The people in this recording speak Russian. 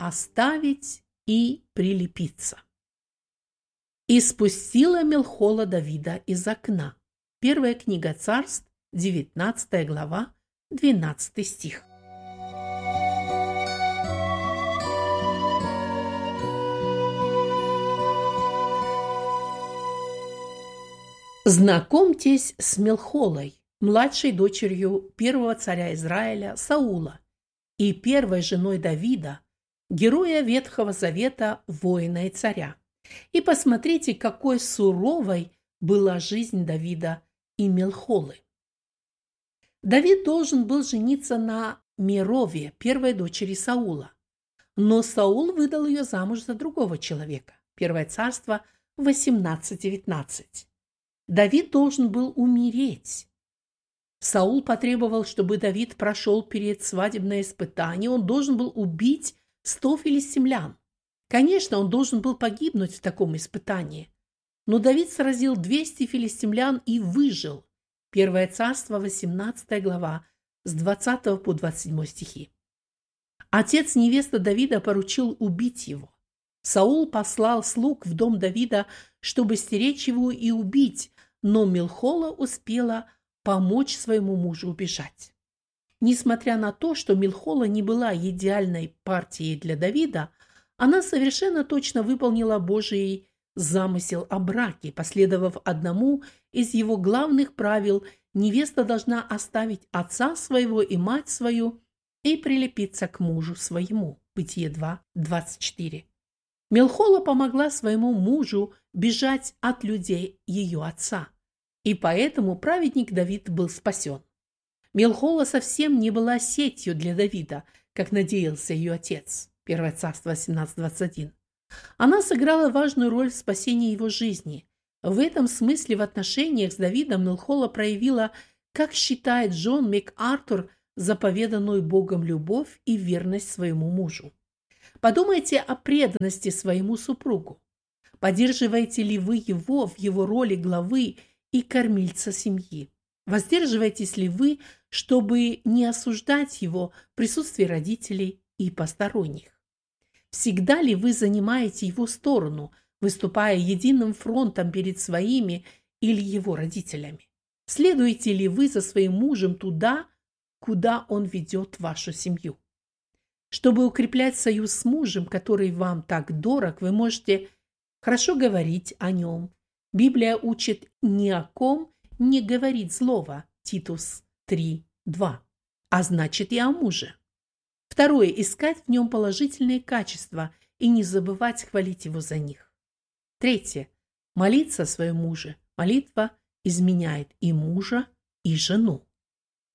оставить и прилепиться. «И спустила Мелхола Давида из окна». Первая книга Царств, 19 глава, 12 стих. Знакомьтесь с Мелхолой, младшей дочерью первого царя Израиля Саула и первой женой Давида, героя Ветхого Завета, воина и царя. И посмотрите, какой суровой была жизнь Давида и Мелхолы. Давид должен был жениться на Мерове, первой дочери Саула, но Саул выдал ее замуж за другого человека. Первое царство 18:19. Давид должен был умереть. Саул потребовал, чтобы Давид прошел перед свадебное испытание. Он должен был убить 100 филистимлян. Конечно, он должен был погибнуть в таком испытании. Но Давид сразил 200 филистимлян и выжил. Первое царство, 18 глава, с 20 по 27 стихи. Отец невесты Давида поручил убить его. Саул послал слуг в дом Давида, чтобы стеречь его и убить, но Мелхола успела помочь своему мужу убежать. Несмотря на то, что Мелхола не была идеальной партией для Давида, она совершенно точно выполнила Божий замысел о браке. Последовав одному из его главных правил, невеста должна оставить отца своего и мать свою и прилепиться к мужу своему. Бытие 2:24. Мелхола помогла своему мужу бежать от людей ее отца, и поэтому праведник Давид был спасен. Мелхола совсем не была сетью для Давида, как надеялся ее отец. Первое царство 18:21. Она сыграла важную роль в спасении его жизни. В этом смысле в отношениях с Давидом Мелхола проявила, как считает Джон МакАртур, заповеданную Богом любовь и верность своему мужу. Подумайте о преданности своему супругу. Поддерживаете ли вы его в его роли главы и кормильца семьи? Воздерживаетесь ли вы, чтобы не осуждать его в присутствии родителей и посторонних? Всегда ли вы занимаете его сторону, выступая единым фронтом перед своими или его родителями? Следуете ли вы за своим мужем туда, куда он ведет вашу семью? Чтобы укреплять союз с мужем, который вам так дорог, вы можете хорошо говорить о нем. Библия учит ни о ком не говорить злого. Титус 3:2. А значит и о муже. Второе. Искать в нем положительные качества и не забывать хвалить его за них. Третье. Молиться о своем муже. Молитва изменяет и мужа, и жену.